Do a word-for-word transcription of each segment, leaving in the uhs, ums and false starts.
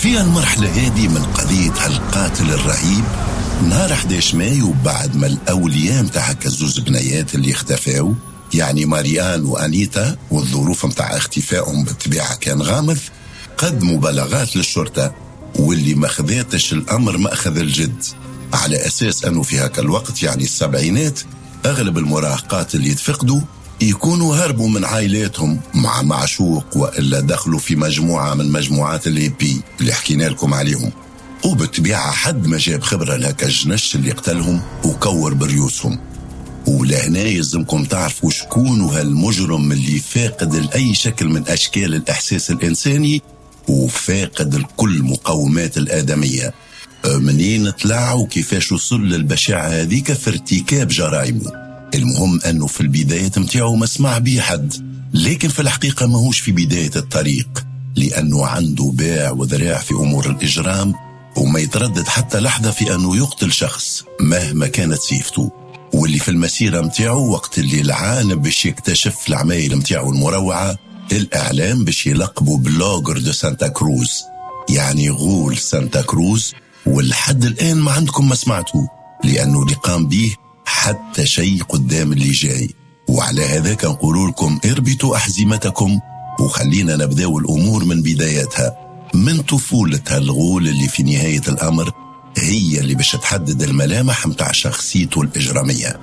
في المرحلة هذه من قضية القاتل الرهيب، نهار أحد عشر مايو بعد ما الأولياء متاع كزوز بنيات اللي اختفاو، يعني ماريان وأنيتا، والظروف متاع اختفائهم بالطبيعة كان غامض، قدموا بلاغات للشرطة واللي ما خذاتش الأمر مأخذ الجد، على أساس أنه في هكا الوقت يعني السبعينات أغلب المراهقات اللي يتفقدوا يكونوا هربوا من عائلاتهم مع معشوق، وإلا دخلوا في مجموعة من مجموعات اللي بي اللي حكينا لكم عليهم. وبالطبيعة حد ما جاب خبرة لهكا الجنش اللي قتلهم وكور بريوسهم. ولهنا يلزمكم تعرفوا شكون هالمجرم اللي فاقد لأي شكل من أشكال الإحساس الإنساني وفاقد الكل مقومات الآدمية، منين طلع وكيفاش وصل للبشاعة هذيك في ارتكاب جرائمه. المهم أنه في البداية متاعه ما سمع بيه حد، لكن في الحقيقة ماهوش في بداية الطريق، لأنه عنده باع وذراع في أمور الإجرام، وما يتردد حتى لحظة في أنه يقتل شخص مهما كانت سيفته. واللي في المسيرة متاعه وقت اللي العالم باش يكتشف العمايل متاعه المروعة، الإعلام باش يلقبوا بلوغر دو سانتا كروز، يعني غول سانتا كروز. والحد الآن ما عندكم ما سمعتوا، لأنه اللي قام به حتى شيء قدام اللي جاي. وعلى هذا كنقول لكم اربطوا أحزمتكم وخلينا نبدأ الأمور من بدايتها، من طفولة هالغول اللي في نهاية الأمر هي اللي باش تحدد الملامح متاع شخصيته الإجرامية.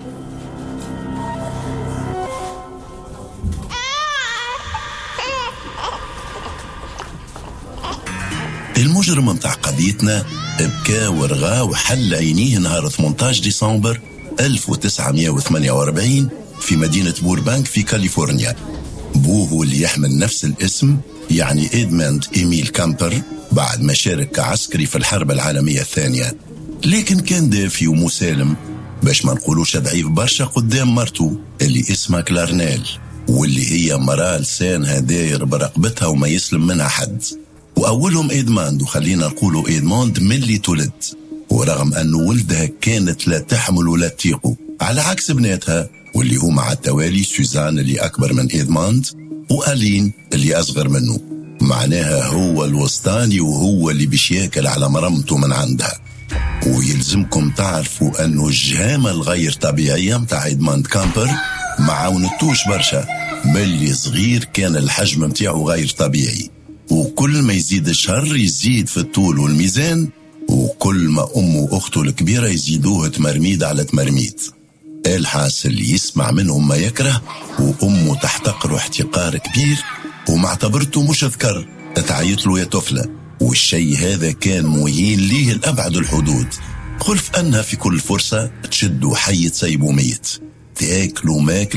المجرم متاع قضيتنا ابكى ورغى وحل عينيه نهار ثمانية عشر ديسمبر ألف وتسعمائة وثمانية وأربعين في مدينة بوربانك في كاليفورنيا. بوه اللي يحمل نفس الاسم، يعني إدموند إيميل كامبر، بعد ما شارك كعسكري في الحرب العالمية الثانية، لكن كان دافي ومسالم باش ما نقولوش ضعيف برشا قدام مرته اللي اسمها كلارنيل، واللي هي مرأة لسانها داير برقبتها وما يسلم منها حد. وأولهم إدموند، وخلينا نقولوا إدموند من اللي تولد، ورغم أنه ولدها كانت لا تحمل ولا تطيقه، على عكس بناتها واللي هو مع التوالي سوزان اللي أكبر من إدموند، وألين اللي أصغر منه، معناها هو الوسطاني وهو اللي باش ياكل على مرمته من عندها. ويلزمكم تعرفوا أنه الجهامة الغير طبيعية متاع إدموند كامبر ما عاونتوش برشا، بل صغير كان الحجم متاعه غير طبيعي، وكل ما يزيد الشهر يزيد في الطول والميزان، وكل ما أمه وأخته الكبيرة يزيدوه تمرميد على تمرميد. الحاصل يسمع منهم ما يكره، وأمه تحتقره احتقار كبير ومعتبرته مش أذكر، تعيط له يا طفلة. والشيء هذا كان مهين ليه الأبعد الحدود، خلف أنها في كل فرصة تشد حي تسيبه ميت، تاكله ماكل